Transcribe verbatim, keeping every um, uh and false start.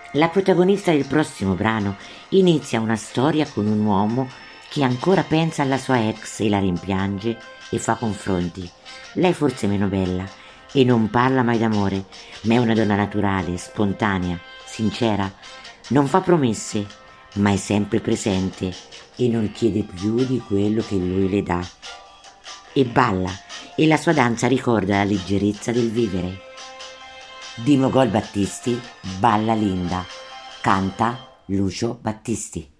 La protagonista del prossimo brano inizia una storia con un uomo che ancora pensa alla sua ex e la rimpiange e fa confronti. Lei forse è meno bella e non parla mai d'amore, ma è una donna naturale, spontanea, sincera, non fa promesse, ma è sempre presente e non chiede più di quello che lui le dà. E balla, e la sua danza ricorda la leggerezza del vivere. Di Mogol Battisti, Balla Linda, canta Lucio Battisti.